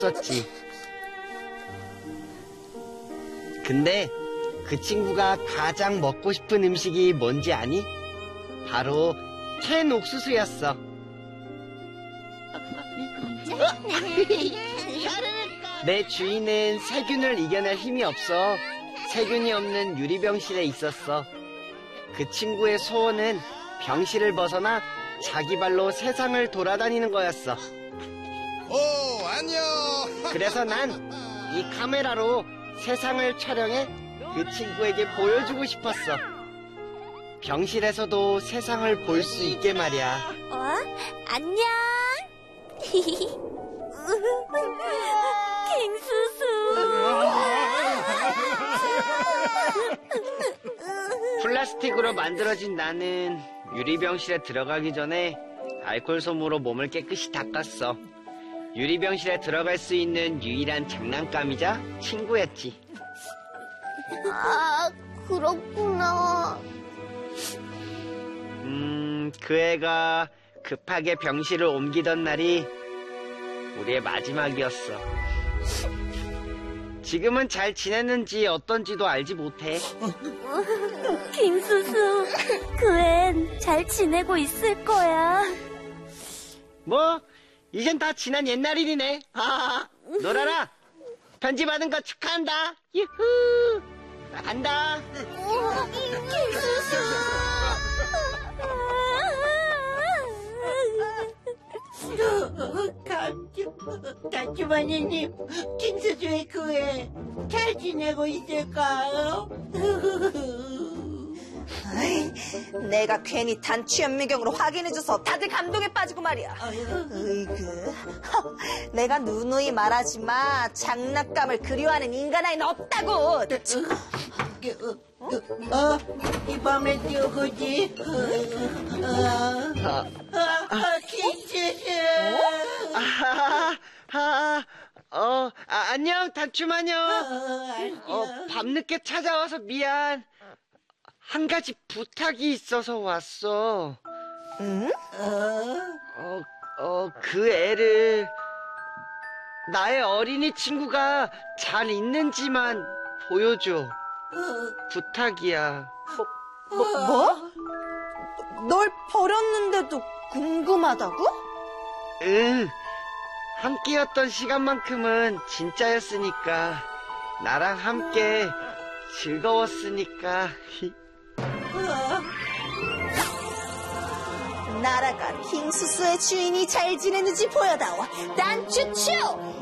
없었지. 근데 그 친구가 가장 먹고 싶은 음식이 뭔지 아니? 바로 캔 옥수수였어. 내 주인은 세균을 이겨낼 힘이 없어 세균이 없는 유리병실에 있었어. 그 친구의 소원은 병실을 벗어나 자기 발로 세상을 돌아다니는 거였어. 오, 안녕. 그래서 난 이 카메라로 세상을 촬영해 그 친구에게 보여주고 싶었어. 병실에서도 세상을 볼 수 있게 말이야. 안녕. 킹수수. 플라스틱으로 만들어진 나는 유리병실에 들어가기 전에 알코올 솜으로 몸을 깨끗이 닦았어. 유리병실에 들어갈 수 있는 유일한 장난감이자 친구였지. 아, 그렇구나. 그 애가 급하게 병실을 옮기던 날이 우리의 마지막이었어. 지금은 잘 지냈는지 어떤지도 알지 못해. 킹수수, 그 앤 잘 지내고 있을 거야. 뭐 이젠 다 지난 옛날 일이네. 놀아라. 편지 받은 거 축하한다. 유후. 나 간다. 킹수수. 단추마니님, 킹수주의 그애 잘 지내고 있을까요? 아이, 내가 괜히 단추 현미경으로 확인해줘서 다들 감동에 빠지고 말이야. 으이그, 내가 누누이 말하지마. 장난감을 그리워하는 인간 아이는 없다고. 이 밤에 누구지? 킹수주. 안녕 단추마녀. 밤늦게 찾아와서 미안. 한 가지 부탁이 있어서 왔어. 응? 그 애를 나의 어린이 친구가 잘 있는지만 보여줘. 부탁이야. 뭐? 널 버렸는데도 궁금하다고? 응. 함께였던 시간만큼은 진짜였으니까. 나랑 함께 즐거웠으니까. 날아간 킹수수의 주인이 잘 지내는지 보여다오. 단추추!